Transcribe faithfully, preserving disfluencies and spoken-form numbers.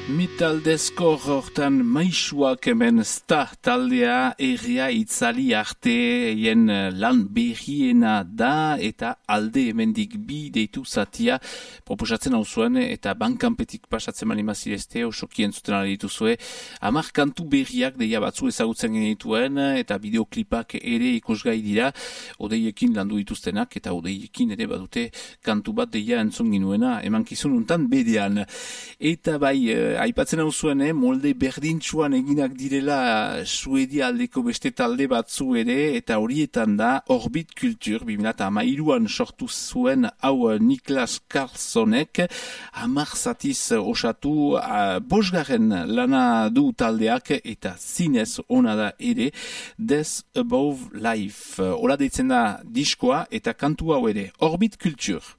Mitaldezko hortan maisuak hemen sta taldea erria itzali arte jen lan berriena da eta alde hemendik bi deitu zatia proposatzen hau zuen eta bankanpetik pasatzen mani mazirezte osokien zuten ala dituzue hamar kantu berriak deia batzu ezagutzen genituen eta bideoklipak ere ikusgai dira odeiekin landu dituztenak eta odeiekin ere badute kantu bat deia entzun ginuena emankizun untan bedean eta bai aipatzen hau zuen, eh, molde berdintsuan eginak direla Suedia aldeko beste talde batzu ere, eta horietan da Orbit Kultur, bi mila hamairuan sortu zuen hau Niklas Karlssonek, hamar zatiz osatu, uh, bosgarren lana du taldeak, eta zinez ona da ere, Death Above Life. Hola deitzen da diskoa, eta kantu hau ere, Orbit Kultur.